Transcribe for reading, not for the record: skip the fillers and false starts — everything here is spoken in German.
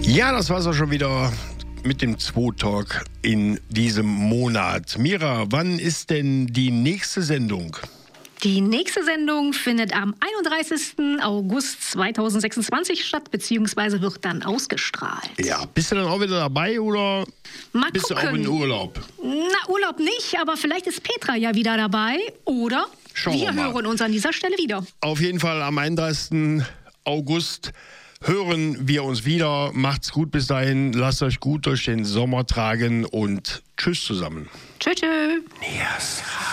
Ja, das war's auch schon wieder mit dem Zwo-Talk in diesem Monat. Mira, wann ist denn die nächste Sendung? Die nächste Sendung findet am 31. August 2026 statt, beziehungsweise wird dann ausgestrahlt. Ja, bist du dann auch wieder dabei oder Mal bist gucken. du auch in Urlaub? Na, Urlaub nicht, aber vielleicht ist Petra ja wieder dabei. Oder Schauen wir mal. hören uns an dieser Stelle wieder. Auf jeden Fall am 31. August hören wir uns wieder. Macht's gut bis dahin. Lasst euch gut durch den Sommer tragen und tschüss zusammen. Tschüss. Yes.